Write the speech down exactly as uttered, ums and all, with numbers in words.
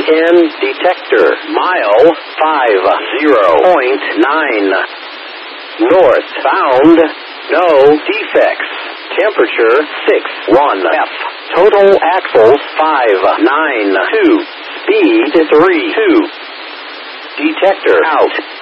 ten. Detector. Mile five zero point nine. Northbound. No defects. Temperature six one F. Total axles five nine two. Speed three two. Detector out.